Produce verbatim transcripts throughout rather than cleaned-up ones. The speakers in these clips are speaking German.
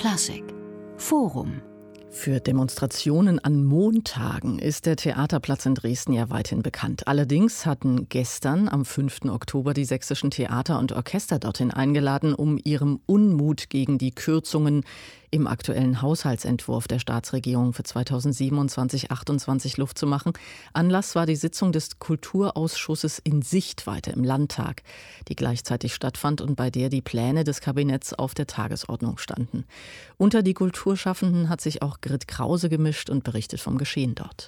Klassik Forum. Für Demonstrationen an Montagen ist der Theaterplatz in Dresden ja weithin bekannt. Allerdings hatten gestern, am fünften Oktober, die sächsischen Theater und Orchester dorthin eingeladen, um ihrem Unmut gegen die Kürzungen im aktuellen Haushaltsentwurf der Staatsregierung für zweitausendsiebenundzwanzig achtundzwanzig Luft zu machen. Anlass war die Sitzung des Kulturausschusses in Sichtweite im Landtag, die gleichzeitig stattfand und bei der die Pläne des Kabinetts auf der Tagesordnung standen. Unter die Kulturschaffenden hat sich auch Grit Krause gemischt und berichtet vom Geschehen dort.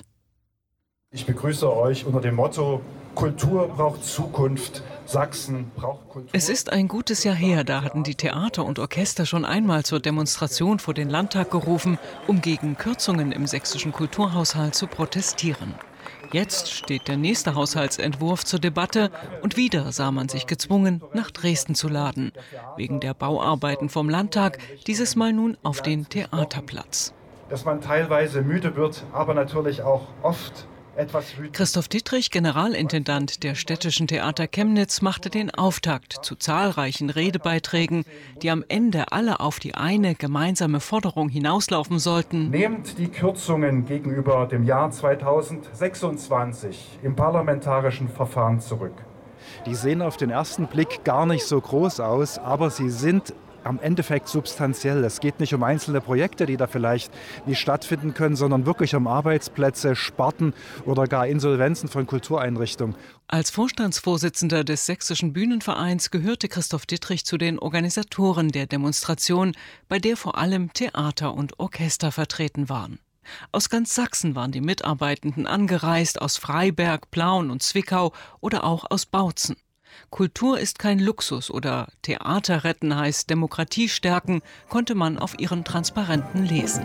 Ich begrüße euch unter dem Motto: Kultur braucht Zukunft. Sachsen braucht Kultur. Es ist ein gutes Jahr her, da hatten die Theater und Orchester schon einmal zur Demonstration vor den Landtag gerufen, um gegen Kürzungen im sächsischen Kulturhaushalt zu protestieren. Jetzt steht der nächste Haushaltsentwurf zur Debatte und wieder sah man sich gezwungen, nach Dresden zu laden. Wegen der Bauarbeiten vom Landtag, dieses Mal nun auf den Theaterplatz. Dass man teilweise müde wird, aber natürlich auch oft etwas wütend. Christoph Dittrich, Generalintendant der Städtischen Theater Chemnitz, machte den Auftakt zu zahlreichen Redebeiträgen, die am Ende alle auf die eine gemeinsame Forderung hinauslaufen sollten. Nehmt die Kürzungen gegenüber dem Jahr zweitausendsechsundzwanzig im parlamentarischen Verfahren zurück. Die sehen auf den ersten Blick gar nicht so groß aus, aber sie sind am Endeffekt substanziell. Es geht nicht um einzelne Projekte, die da vielleicht nicht stattfinden können, sondern wirklich um Arbeitsplätze, Sparten oder gar Insolvenzen von Kultureinrichtungen. Als Vorstandsvorsitzender des Sächsischen Bühnenvereins gehörte Christoph Dittrich zu den Organisatoren der Demonstration, bei der vor allem Theater und Orchester vertreten waren. Aus ganz Sachsen waren die Mitarbeitenden angereist, aus Freiberg, Plauen und Zwickau oder auch aus Bautzen. Kultur ist kein Luxus oder Theater retten heißt Demokratie stärken, konnte man auf ihren Transparenten lesen.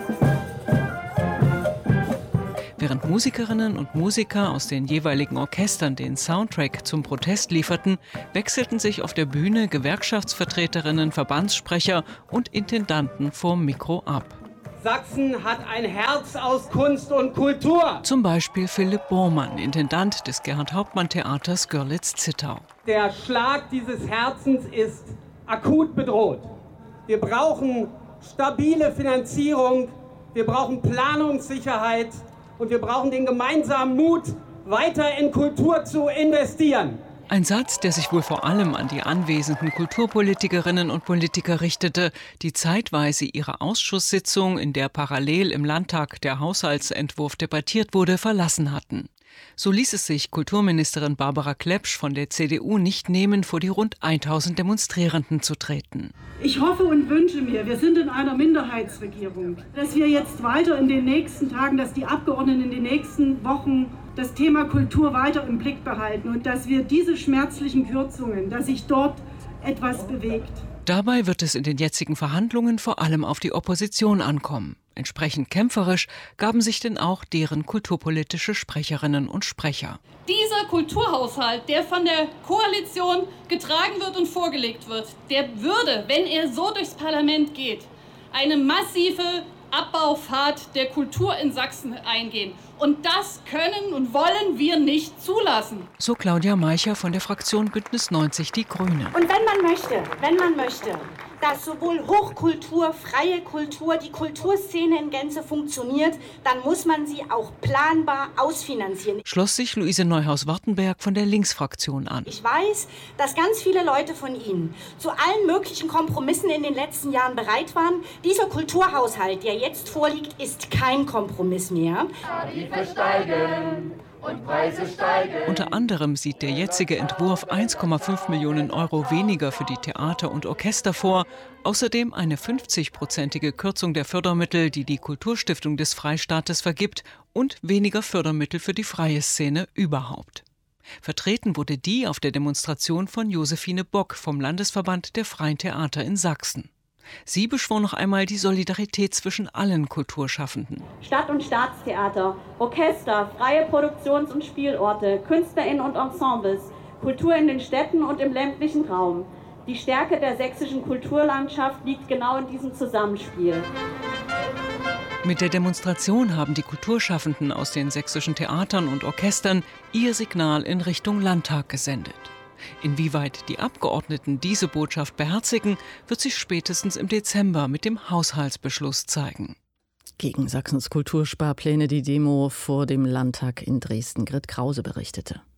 Während Musikerinnen und Musiker aus den jeweiligen Orchestern den Soundtrack zum Protest lieferten, wechselten sich auf der Bühne Gewerkschaftsvertreterinnen, Verbandssprecher und Intendanten vorm Mikro ab. Sachsen hat ein Herz aus Kunst und Kultur. Zum Beispiel Philipp Bormann, Intendant des Gerhard-Hauptmann-Theaters Görlitz-Zittau. Der Schlag dieses Herzens ist akut bedroht. Wir brauchen stabile Finanzierung, wir brauchen Planungssicherheit und wir brauchen den gemeinsamen Mut, weiter in Kultur zu investieren. Ein Satz, der sich wohl vor allem an die anwesenden Kulturpolitikerinnen und Politiker richtete, die zeitweise ihre Ausschusssitzung, in der parallel im Landtag der Haushaltsentwurf debattiert wurde, verlassen hatten. So ließ es sich Kulturministerin Barbara Klepsch von der C D U nicht nehmen, vor die rund tausend Demonstrierenden zu treten. Ich hoffe und wünsche mir, wir sind in einer Minderheitsregierung, dass wir jetzt weiter in den nächsten Tagen, dass die Abgeordneten in den nächsten Wochen das Thema Kultur weiter im Blick behalten und dass wir diese schmerzlichen Kürzungen, dass sich dort etwas bewegt. Dabei wird es in den jetzigen Verhandlungen vor allem auf die Opposition ankommen. Entsprechend kämpferisch gaben sich denn auch deren kulturpolitische Sprecherinnen und Sprecher. Dieser Kulturhaushalt, der von der Koalition getragen wird und vorgelegt wird, der würde, wenn er so durchs Parlament geht, eine massive Abbaufahrt der Kultur in Sachsen eingehen. Und das können und wollen wir nicht zulassen. So Claudia Meicher von der Fraktion Bündnis neunzig Die Grünen. Und wenn man möchte, wenn man möchte, dass sowohl Hochkultur, freie Kultur, die Kulturszene in Gänze funktioniert, dann muss man sie auch planbar ausfinanzieren. Schloss sich Luise Neuhaus-Wartenberg von der Linksfraktion an. Ich weiß, dass ganz viele Leute von Ihnen zu allen möglichen Kompromissen in den letzten Jahren bereit waren. Dieser Kulturhaushalt, der jetzt vorliegt, ist kein Kompromiss mehr. Tarife steigen und Preise steigen. Unter anderem sieht der jetzige Entwurf eins Komma fünf Millionen Euro weniger für die Theater und Orchester vor. Außerdem eine fünfzig-prozentige Kürzung der Fördermittel, die die Kulturstiftung des Freistaates vergibt, und weniger Fördermittel für die freie Szene überhaupt. Vertreten wurde die auf der Demonstration von Josephine Bock vom Landesverband der Freien Theater in Sachsen. Sie beschwor noch einmal die Solidarität zwischen allen Kulturschaffenden. Stadt- und Staatstheater, Orchester, freie Produktions- und Spielorte, KünstlerInnen und Ensembles, Kultur in den Städten und im ländlichen Raum. Die Stärke der sächsischen Kulturlandschaft liegt genau in diesem Zusammenspiel. Mit der Demonstration haben die Kulturschaffenden aus den sächsischen Theatern und Orchestern ihr Signal in Richtung Landtag gesendet. Inwieweit die Abgeordneten diese Botschaft beherzigen, wird sich spätestens im Dezember mit dem Haushaltsbeschluss zeigen. Gegen Sachsens Kultursparpläne die Demo vor dem Landtag in Dresden. Grit Krause berichtete.